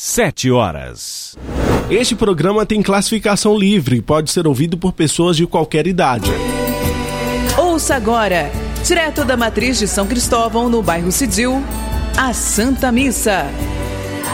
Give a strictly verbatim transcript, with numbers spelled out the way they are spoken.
sete horas. Este programa tem classificação livre e pode ser ouvido por pessoas de qualquer idade. Ouça agora, direto da Matriz de São Cristóvão, no bairro Cidil, a Santa Missa.